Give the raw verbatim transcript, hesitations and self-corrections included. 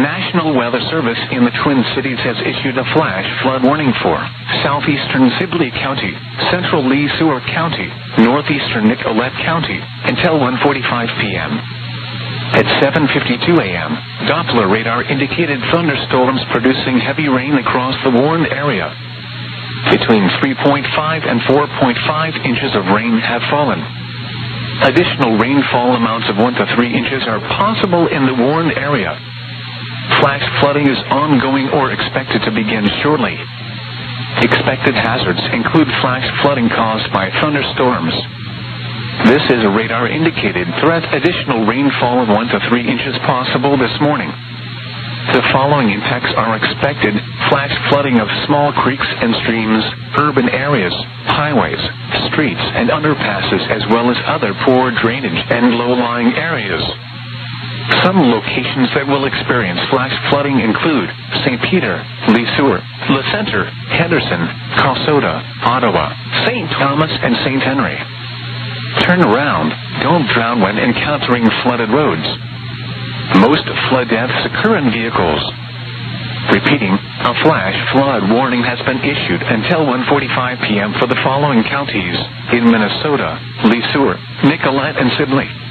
National Weather Service in the Twin Cities has issued a flash flood warning for southeastern Sibley County, central Lee Sueur County, northeastern Nicollet County until one forty-five p.m. At seven fifty-two a.m., Doppler radar indicated thunderstorms producing heavy rain across the warned area. Between three point five and four point five inches of rain have fallen. Additional rainfall amounts of one to three inches are possible in the warned area. Flash flooding is ongoing or expected to begin shortly. Expected hazards include flash flooding caused by thunderstorms. This is a radar-indicated threat. Additional rainfall of one to three inches possible this morning. The following impacts are expected: flash flooding of small creeks and streams, urban areas, highways, streets, and underpasses, as well as other poor drainage and low-lying areas. Some locations that will experience flash flooding include Saint Peter, Lee Sueur, Le Centre, Henderson, Cossota, Ottawa, Saint Thomas, and Saint Henry. Turn around. Don't drown when encountering flooded roads. Most flood deaths occur in vehicles. Repeating, a flash flood warning has been issued until one forty-five p.m. for the following counties in Minnesota: Lee Sueur, Nicollet, and Sibley.